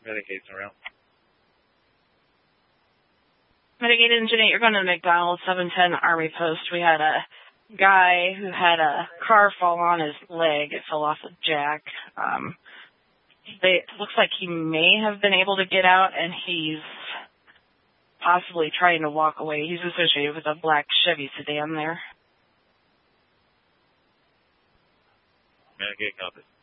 Medicaid's around. Medicaid Engineer, you're going to McDonald's, 710 Army Post. We had a guy who had a car fall on his leg. It fell off a jack. It looks like he may have been able to get out, and he's possibly trying to walk away. He's associated with a black Chevy sedan there. Medicaid, copy.